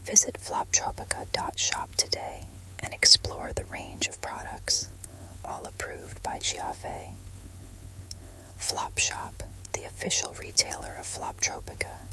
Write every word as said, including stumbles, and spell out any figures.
Visit floptropica dot shop today and explore the range of products, all approved by Giave. Flop Shop, the official retailer of Floptropica,